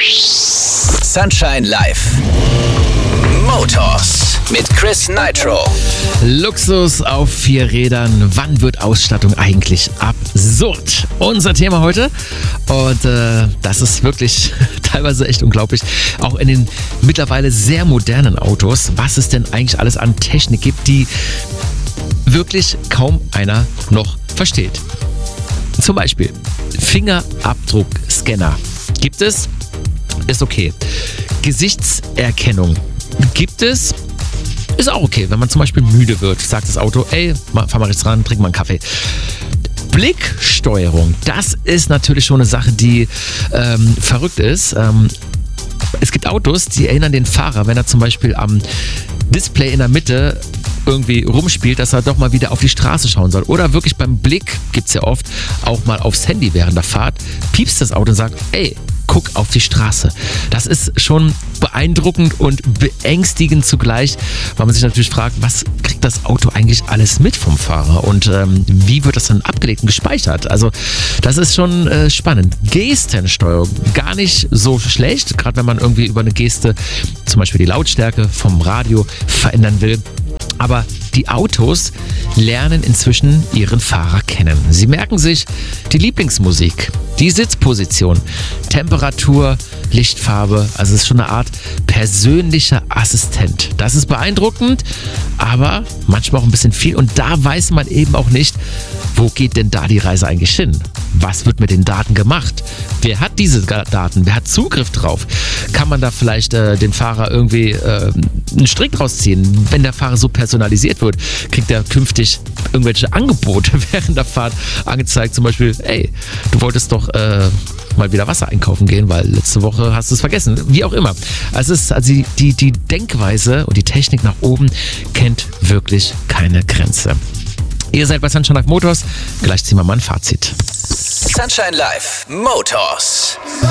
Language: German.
Sunshine Live. Motors mit Chris Nitro. Luxus auf 4 Rädern. Wann wird Ausstattung eigentlich absurd? Unser Thema heute. Und das ist wirklich teilweise echt unglaublich. Auch in den mittlerweile sehr modernen Autos, was es denn eigentlich alles an Technik gibt, die wirklich kaum einer noch versteht. Zum Beispiel Fingerabdruckscanner. Gibt es? Ist okay. Gesichtserkennung. Gibt es? Ist auch okay, wenn man zum Beispiel müde wird, sagt das Auto, ey, fahr mal jetzt ran, trink mal einen Kaffee. Blicksteuerung, das ist natürlich schon eine Sache, die verrückt ist. Es gibt Autos, die erinnern den Fahrer, wenn er zum Beispiel am Display in der Mitte irgendwie rumspielt, dass er doch mal wieder auf die Straße schauen soll. Oder wirklich beim Blick, gibt es ja oft, auch mal aufs Handy während der Fahrt, piepst das Auto und sagt, ey, guck auf die Straße. Das ist schon beeindruckend und beängstigend zugleich, weil man sich natürlich fragt, was kriegt das Auto eigentlich alles mit vom Fahrer und wie wird das dann abgelegt und gespeichert? Also das ist schon spannend. Gestensteuerung, gar nicht so schlecht, gerade wenn man irgendwie über eine Geste zum Beispiel die Lautstärke vom Radio verändern will. Aber die Autos lernen inzwischen ihren Fahrer kennen. Sie merken sich die Lieblingsmusik, die Sitzposition, Temperatur, Lichtfarbe. Also es ist schon eine Art persönlicher Assistent. Das ist beeindruckend, aber manchmal auch ein bisschen viel. Und da weiß man eben auch nicht, wo geht denn da die Reise eigentlich hin? Was wird mit den Daten gemacht? Wer hat diese Daten? Wer hat Zugriff drauf? Kann man da vielleicht dem Fahrer irgendwie einen Strick draus ziehen? Wenn der Fahrer so personalisiert wird, kriegt er künftig irgendwelche Angebote während der Fahrt angezeigt. Zum Beispiel, ey, du wolltest doch mal wieder Wasser einkaufen gehen, weil letzte Woche hast du es vergessen. Wie auch immer. Also die Denkweise und die Technik nach oben kennt wirklich keine Grenze. Ihr seid bei Sunshine Live Motors. Gleich ziehen wir mal ein Fazit. Sunshine Live Motors.